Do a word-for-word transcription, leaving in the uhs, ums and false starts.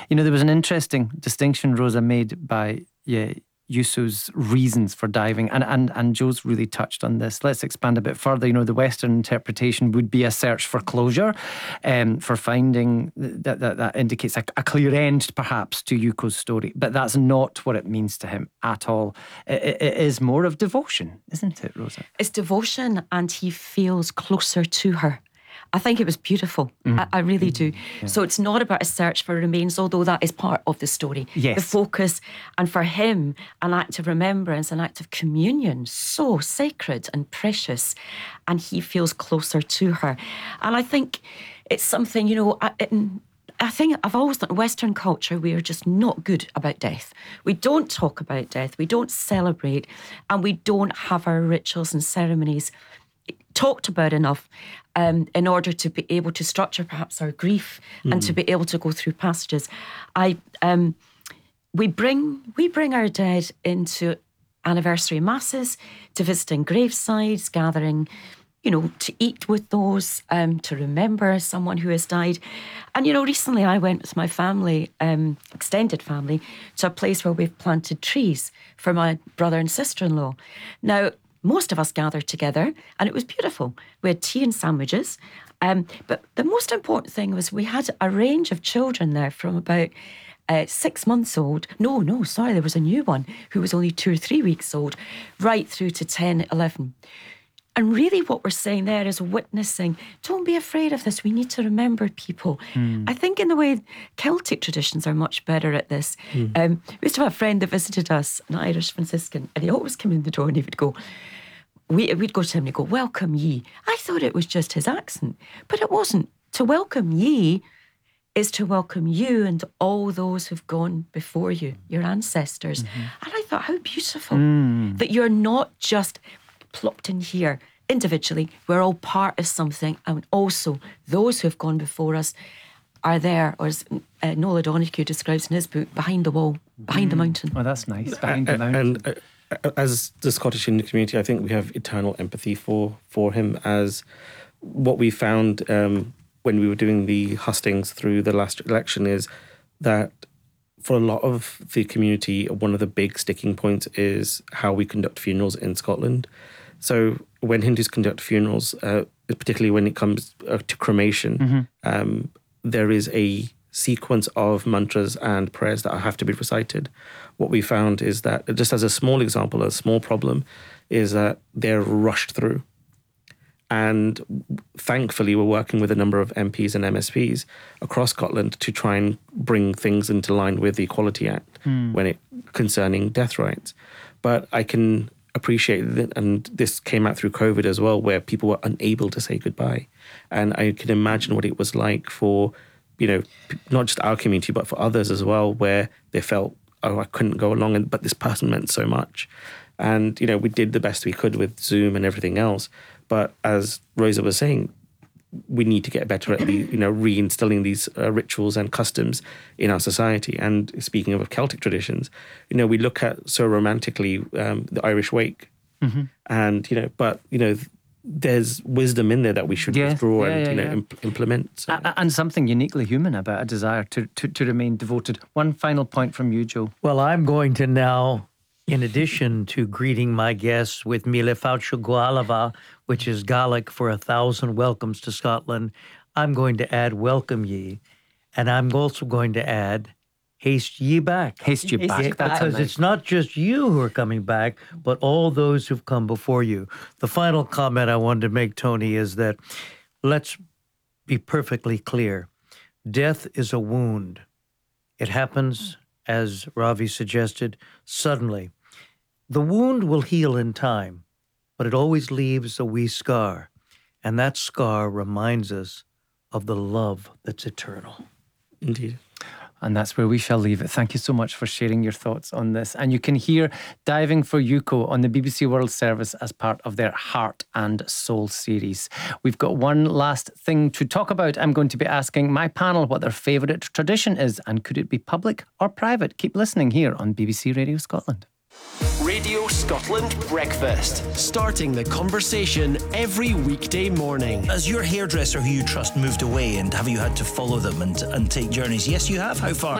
You know, there was an interesting distinction Rosa made by yeah, Yuso's reasons for diving, and, and, and Joe's really touched on this. Let's expand a bit further. You know, the Western interpretation would be a search for closure, um, for finding that that, that indicates a, a clear end, perhaps, to Yuko's story. But that's not what it means to him at all. It, it, it is more of devotion, isn't it, Rosa? It's devotion, and he feels closer to her. I think it was beautiful. Mm. I, I really do. Yeah. So it's not about a search for remains, although that is part of the story. Yes. The focus, and for him, an act of remembrance, an act of communion, so sacred and precious, and he feels closer to her. And I think it's something, you know, I, it, I think I've always thought in Western culture we are just not good about death. We don't talk about death, we don't celebrate, and we don't have our rituals and ceremonies talked about enough um, in order to be able to structure perhaps our grief mm. and to be able to go through passages. I um, we bring we bring our dead into anniversary masses, to visiting gravesides, gathering, you know, to eat with those, um, to remember someone who has died. And, you know, recently I went with my family, um, extended family, to a place where we've planted trees for my brother and sister-in-law. Now, most of us gathered together and it was beautiful. We had tea and sandwiches. Um, but the most important thing was we had a range of children there from about uh, six months old. No, no, sorry, there was a new one who was only two or three weeks old, right through to ten, eleven. And really what we're saying there is witnessing, don't be afraid of this. We need to remember people. Mm. I think in the way Celtic traditions are much better at this. Mm. Um, we used to have a friend that visited us, an Irish Franciscan, and he always came in the door and he would go, we, we'd go to him and he'd go, welcome ye. I thought it was just his accent, but it wasn't. To welcome ye is to welcome you and all those who've gone before you, your ancestors. Mm-hmm. And I thought, how beautiful mm. that you're not just plopped in here individually. We're all part of something, and also those who have gone before us are there, or as uh, Noel O'Donoghue describes in his book, behind the wall, behind mm. the mountain. Oh, that's nice. Behind the mountain. And uh, as the Scottish Indian community, I think we have eternal empathy for for him, as what we found um, when we were doing the hustings through the last election is that for a lot of the community, one of the big sticking points is how we conduct funerals in Scotland. So when Hindus conduct funerals, uh, particularly when it comes uh, to cremation, mm-hmm. um, there is a sequence of mantras and prayers that have to be recited. What we found is that, just as a small example, a small problem, is that they're rushed through. And thankfully, we're working with a number of M Ps and M S Ps across Scotland to try and bring things into line with the Equality Act mm. when it concerning death rights. But I can appreciate that, and this came out through COVID as well, where people were unable to say goodbye. And I can imagine what it was like for, you know, not just our community, but for others as well, where they felt, oh, I couldn't go along, and but this person meant so much. And, you know, we did the best we could with Zoom and everything else. But as Rosa was saying, we need to get better at the, you know, reinstilling these uh, rituals and customs in our society. And speaking of Celtic traditions, you know, we look at so romantically um, the Irish wake, mm-hmm. and you know, but you know, there's wisdom in there that we should yeah, withdraw yeah, and yeah, you know yeah. imp- implement. So. A- and something uniquely human about a desire to, to to remain devoted. One final point from you, Joe. Well, I'm going to now, in addition to greeting my guests with Mille Fáilte Guaillimh, which is Gaelic for a thousand welcomes to Scotland, I'm going to add welcome ye. And I'm also going to add haste ye back. Haste ye back. Yeah, because nice. It's not just you who are coming back, but all those who've come before you. The final comment I wanted to make, Tony, is that let's be perfectly clear. Death is a wound. It happens, as Ravi suggested, suddenly. The wound will heal in time, but it always leaves a wee scar. And that scar reminds us of the love that's eternal. Indeed. And that's where we shall leave it. Thank you so much for sharing your thoughts on this. And you can hear Diving for Yuko on the B B C World Service as part of their Heart and Soul series. We've got one last thing to talk about. I'm going to be asking my panel what their favourite tradition is, and could it be public or private? Keep listening here on B B C Radio Scotland. Radio Scotland Breakfast. Starting the conversation every weekday morning. Has your hairdresser who you trust moved away, and have you had to follow them and, and take journeys? Yes, you have. How far?